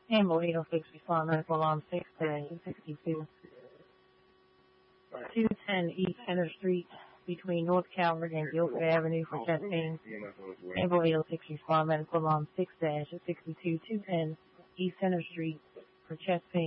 Ambulino 6, respond medical alarm 6-62. 210 East Center Street between North Calvert and Guilford Avenue for chest pain. Ambulino 6, respond medical alarm 6-62. 210 East Center Street for chest pain.